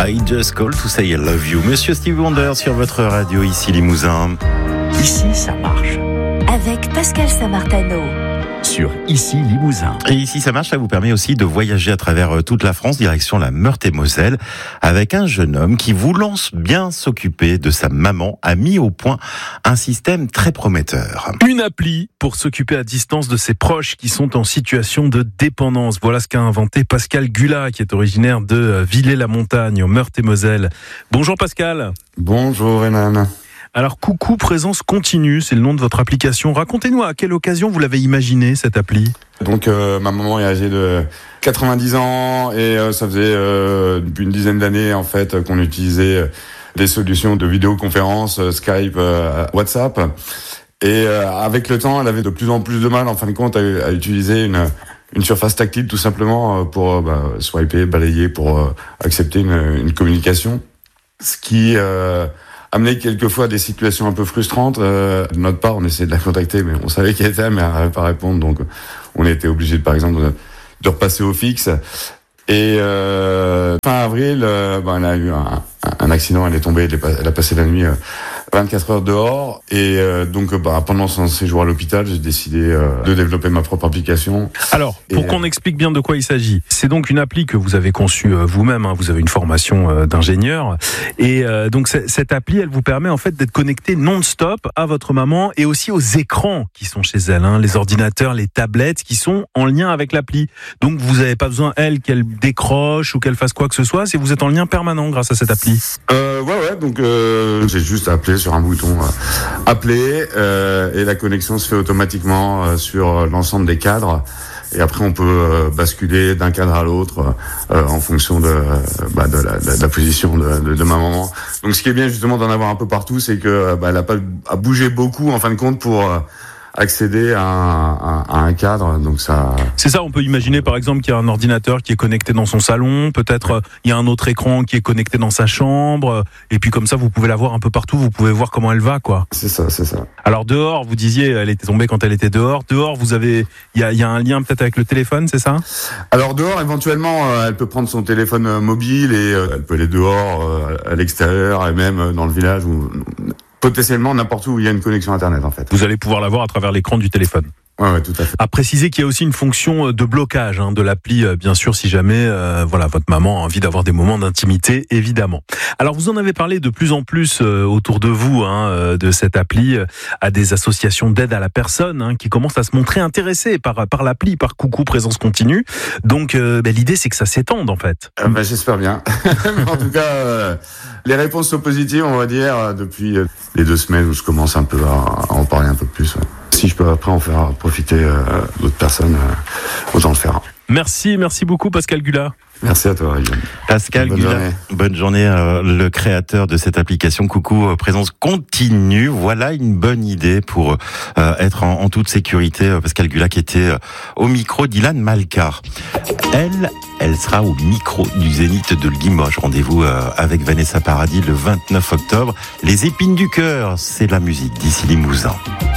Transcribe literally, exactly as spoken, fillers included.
I just call to say I love you. Monsieur Stevie Wonder sur votre radio, ici Limousin. Ici, ça marche. Avec Pascal Samartano. Sur Ici Limousin. Et ici ça marche, ça vous permet aussi de voyager à travers toute la France, direction la Meurthe-et-Moselle, avec un jeune homme qui, voulant bien s'occuper de sa maman, a mis au point un système très prometteur. Une appli pour s'occuper à distance de ses proches qui sont en situation de dépendance. Voilà ce qu'a inventé Pascal Gula, qui est originaire de Villers-la-Montagne, en Meurthe-et-Moselle. Bonjour Pascal. Bonjour Hénan. Alors, Coucou Présence Continue, c'est le nom de votre application. Racontez-nous à quelle occasion vous l'avez imaginé, cette appli. Donc, euh, ma maman est âgée de quatre-vingt-dix ans et euh, ça faisait euh, depuis une dizaine d'années en fait qu'on utilisait des solutions de vidéoconférence, euh, Skype, euh, WhatsApp. Et euh, avec le temps, elle avait de plus en plus de mal, en fin de compte, à, à utiliser une une surface tactile tout simplement pour bah, swiper, balayer, pour euh, accepter une, une communication. Ce qui euh, amenait quelquefois des situations un peu frustrantes. Euh, de notre part, on essayait de la contacter, mais on savait qu'elle était, mais elle n'arrivait pas à répondre. Donc, on était obligé, par exemple, de, de repasser au fixe. Et euh, fin avril, euh, ben, elle a eu un, un accident, elle est tombée, elle, est, elle a passé la nuit euh, vingt-quatre heures dehors. Et euh, donc, bah, pendant son séjour à l'hôpital, j'ai décidé euh, de développer ma propre application. Alors, pour et, qu'on euh... explique bien de quoi il s'agit, c'est donc une appli que vous avez conçue euh, vous-même, hein, vous avez une formation euh, d'ingénieur. Et euh, donc, c- cette appli, elle vous permet en fait d'être connecté non-stop à votre maman et aussi aux écrans qui sont chez elle, hein, les ordinateurs, les tablettes qui sont en lien avec l'appli. Donc, vous n'avez pas besoin, elle, qu'elle décroche ou qu'elle fasse quoi que ce soit, c'est vous êtes en lien permanent grâce à cette appli. Euh, ouais, ouais, donc euh, j'ai juste appelé sur un bouton euh, appeler euh, et la connexion se fait automatiquement euh, sur l'ensemble des cadres. Et après, on peut euh, basculer d'un cadre à l'autre euh, en fonction de, euh, bah, de, la, de la position de, de, de ma maman. Donc, ce qui est bien justement d'en avoir un peu partout, c'est que bah, elle a pas à bouger beaucoup en fin de compte pour euh, accéder à un, à, à un cadre. Donc ça. C'est ça. On peut imaginer par exemple qu'il y a un ordinateur qui est connecté dans son salon. Peut-être euh, il y a un autre écran qui est connecté dans sa chambre. Et puis comme ça, vous pouvez la voir un peu partout. Vous pouvez voir comment elle va, quoi. C'est ça, c'est ça. Alors dehors, vous disiez, elle était tombée quand elle était dehors. Dehors, vous avez, il y a, il y a un lien peut-être avec le téléphone, c'est ça? Alors dehors, éventuellement, euh, elle peut prendre son téléphone euh, mobile et euh, elle peut aller dehors, euh, à l'extérieur et même euh, dans le village ou potentiellement n'importe où il y a une connexion internet en fait. Vous allez pouvoir la voir à travers l'écran du téléphone. Ouais, ouais, tout à fait. À préciser qu'il y a aussi une fonction de blocage hein, de l'appli, bien sûr, si jamais euh, voilà votre maman a envie d'avoir des moments d'intimité, évidemment. Alors, vous en avez parlé de plus en plus euh, autour de vous hein, euh, de cette appli, euh, à des associations d'aide à la personne hein, qui commencent à se montrer intéressées par par l'appli, par Coucou Présence Continue. Donc, euh, ben, l'idée, c'est que ça s'étende, en fait. Euh, ben, j'espère bien. Mais en tout cas, euh, les réponses sont positives, on va dire, depuis euh, les deux semaines où je commence un peu à, à en parler un peu plus. Ouais. Si je peux après en faire profiter euh, d'autres personnes, euh, autant le faire. Merci, merci beaucoup Pascal Gula. Merci à toi, Yann. Pascal bonne Gula, journée. bonne journée, euh, le créateur de cette application Coucou euh, Présence Continue. Voilà une bonne idée pour euh, être en, en toute sécurité. Euh, Pascal Gula qui était euh, au micro d'Ilan Malkar. Elle, elle sera au micro du Zénith de Limoges. Rendez-vous euh, avec Vanessa Paradis le vingt-neuf octobre. Les épines du cœur, c'est la musique d'ici Limousin.